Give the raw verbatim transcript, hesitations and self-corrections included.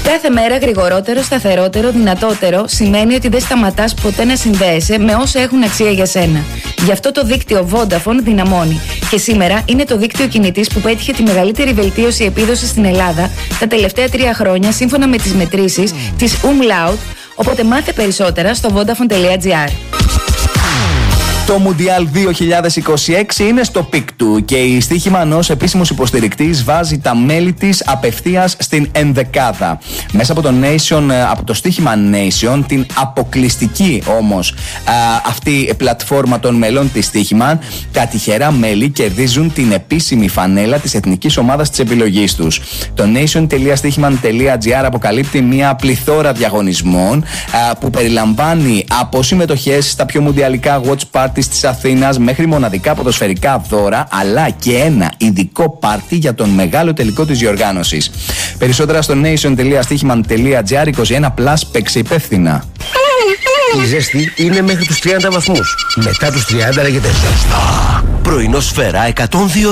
Κάθε μέρα γρηγορότερο, σταθερότερο, δυνατότερο σημαίνει ότι δεν σταματάς ποτέ να συνδέεσαι με όσα έχουν αξία για σένα. Γι' αυτό το δίκτυο Vodafone δυναμώνει. Και σήμερα είναι το δίκτυο κινητής που πέτυχε τη μεγαλύτερη βελτίωση επίδοσης στην Ελλάδα τα τελευταία τρία χρόνια σύμφωνα με τις μετρήσεις της Umlaut. Οπότε μάθε περισσότερα στο vodafone.gr. Το Μουντιάλ δύο χιλιάδες είκοσι έξι είναι στο πικ του και η Στοίχημαν ως επίσημος υποστηρικτής βάζει τα μέλη της απευθείας στην ενδεκάδα. Μέσα από το, Nation, από το Στοίχημαν Nation, την αποκλειστική όμως α, αυτή πλατφόρμα των μελών της Στοίχημαν, τα τυχερά μέλη κερδίζουν την επίσημη φανέλα της εθνικής ομάδας της επιλογής τους. Το nation.stichiman.gr αποκαλύπτει μια πληθώρα διαγωνισμών α, που περιλαμβάνει από συμμετοχές στα πιο μουντιαλικά watch party της Αθήνας μέχρι μοναδικά ποδοσφαιρικά δώρα, αλλά και ένα ειδικό πάρτι για τον μεγάλο τελικό της διοργάνωσης. Περισσότερα στο nation.stichiman.gr. είκοσι ένα πλας, παίξε υπεύθυνα. Η ζέστη είναι μέχρι τους τριάντα βαθμούς. Μετά τους τριάντα λέγεται ζεστά. Πρωινό Σφαίρα εκατόν δύο.